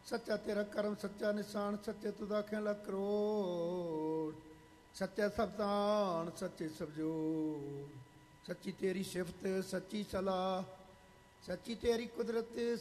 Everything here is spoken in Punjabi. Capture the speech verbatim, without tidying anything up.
ਸੱਚਾ ਤੇਰਾ ਕਰਮ ਸੱਚਾ ਨਿਸ਼ਾਨ, ਸੱਚੇ ਤੁਧ ਆਖਿਆ ਲੱਖ ਕਰੋੜ, ਸੱਚਾ ਸਬਦਾਨ ਸੱਚੇ ਸਬਜੋ, ਸੱਚੀ ਤੇਰੀ ਸਿਫਤ ਸੱਚੀ ਸਲਾਹ, ਸੱਚੀ ਤੇਰੀ ਕੁਦਰਤ